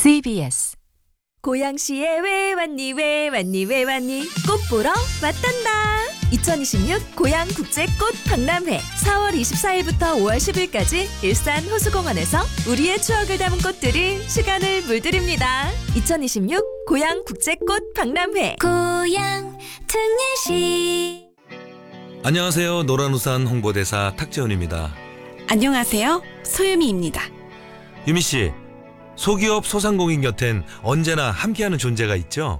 CBS 고양시에 왜 왔니 왜 왔니 왜 왔니 꽃 보러 왔단다. 2026 고양국제꽃 박람회 4월 24일부터 5월 10일까지 일산 호수공원에서 우리의 추억을 담은 꽃들이 시간을 물들입니다. 2026 고양국제꽃 박람회 고향 특례시. 안녕하세요. 노란우산 홍보대사 탁재훈입니다. 안녕하세요. 소유미입니다. 유미 씨, 소기업 소상공인 곁엔 언제나 함께하는 존재가 있죠?